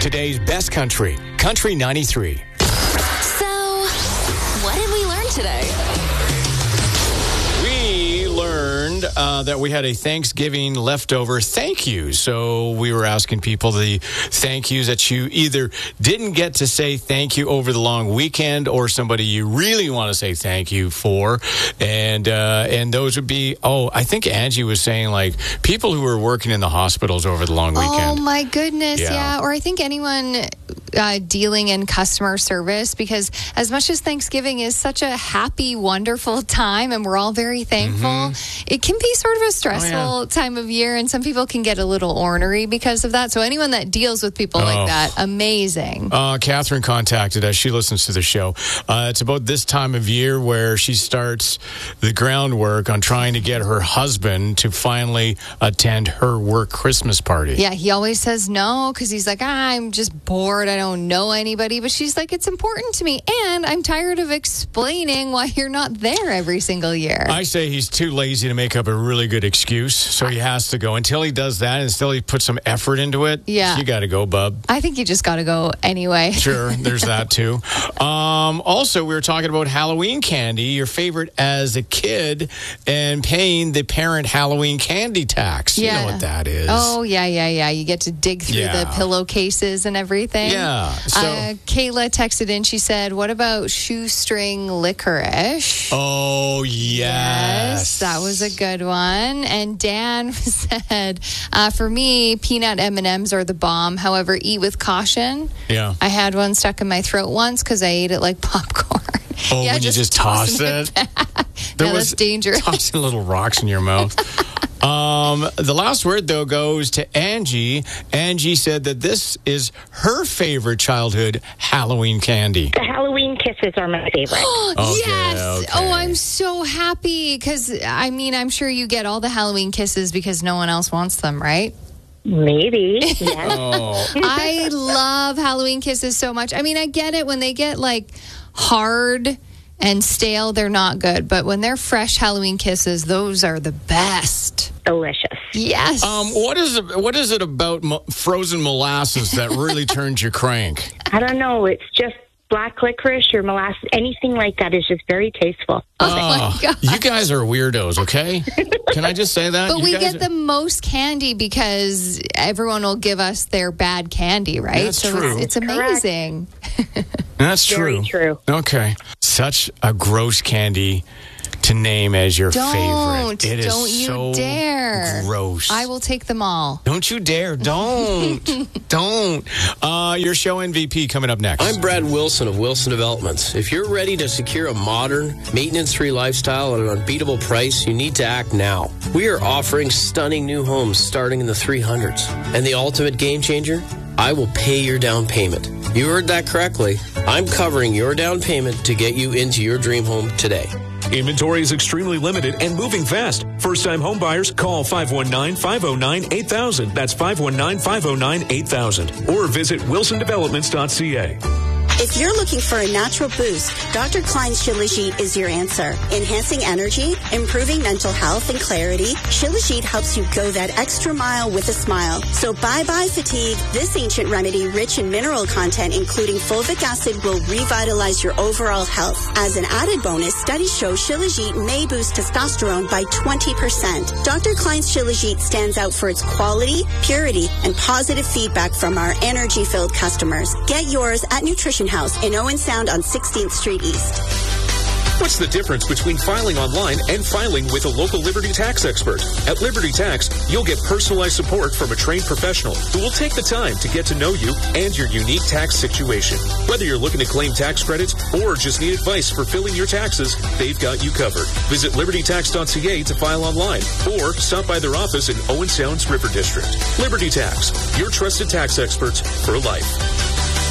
today's best country, Country 93. So, what did we learn today? We learned that we had a Thanksgiving leftover thank you. So we were asking people the thank yous that you either didn't get to say thank you over the long weekend or somebody you really want to say thank you for. And those would be, I think Angie was saying like people who were working in the hospitals over the long weekend. Oh, my goodness. Yeah. Or I think anyone dealing in customer service, because as much as Thanksgiving is such a happy, wonderful time and we're all very thankful, it can be sort of a stressful time of year, and some people can get a little ornery because of that. So anyone that deals with people like that, amazing. Catherine contacted us. She listens to the show. It's about this time of year where she starts the groundwork on trying to get her husband to finally attend her work Christmas party. Yeah, he always says no because he's like, I'm just bored. I don't know anybody. But she's like, it's important to me, and I'm tired of explaining why you're not there every single year. I say he's too lazy to make up a really good excuse, so he has to go. Until he does that, until he puts some effort into it, you got to go, bub. I think you just got to go anyway. Sure, there's that too. Also, we were talking about Halloween candy, your favorite as a kid, and paying the parent Halloween candy tax. You know what that is. Oh, yeah. You get to dig through the pillowcases and everything. Yeah. So, Kayla texted in. She said, what about shoestring licorice? Oh, yes. That was a good one. And Dan said, for me, peanut M&Ms are the bomb. However, eat with caution. Yeah. I had one stuck in my throat once because I ate it like popcorn. Oh, when you just toss it? That's dangerous. Tossing little rocks in your mouth. The last word, though, goes to Angie. Angie said that this is her favorite childhood Halloween candy. The Halloween kisses are my favorite. Yes. Okay. Oh, I'm so happy because, I mean, I'm sure you get all the Halloween kisses because no one else wants them, right? Maybe. Yes. I love Halloween kisses so much. I mean, I get it when they get like hard and stale, they're not good. But when they're fresh Halloween kisses, those are the best. Delicious. Yes. What is it about frozen molasses that really turns your crank? I don't know. It's just black licorice or molasses. Anything like that is just very tasteful. Oh my God. You guys are weirdos, okay? Can I just say that? But we get the most candy because everyone will give us their bad candy, right? That's true. It's amazing. That's true. Very true. Okay. Such a gross candy to name as your favorite. It is Don't you so dare. gross. I will take them all. Don't you dare. Don't. Don't. Your show MVP coming up next. I'm Brad Wilson of Wilson Developments. If you're ready to secure a modern, maintenance-free lifestyle at an unbeatable price, you need to act now. We are offering stunning new homes starting in the 300s. And the ultimate game changer? I will pay your down payment. You heard that correctly. I'm covering your down payment to get you into your dream home today. Inventory is extremely limited and moving fast. First-time home buyers, call 519-509-8000. That's 519-509-8000. Or visit wilsondevelopments.ca. If you're looking for a natural boost, Dr. Klein's Shilajit is your answer. Enhancing energy, improving mental health and clarity, Shilajit helps you go that extra mile with a smile. So bye-bye fatigue. This ancient remedy, rich in mineral content, including fulvic acid, will revitalize your overall health. As an added bonus, studies show Shilajit may boost testosterone by 20%. Dr. Klein's Shilajit stands out for its quality, purity, and positive feedback from our energy-filled customers. Get yours at Nutrition House in Owen Sound on 16th Street East. What's the difference between filing online and filing with a local Liberty Tax expert? At Liberty Tax, you'll get personalized support from a trained professional who will take the time to get to know you and your unique tax situation. Whether you're looking to claim tax credits or just need advice for filing your taxes, they've got you covered. Visit libertytax.ca to file online or stop by their office in Owen Sound's River District. Liberty Tax, your trusted tax experts for life.